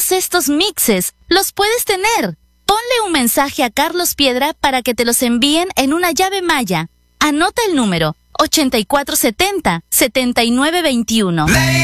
todos estos mixes los puedes tener. Ponle un mensaje a Carlos Piedra para que te los envíen en una llave Maya. Anota el número 8470-7921.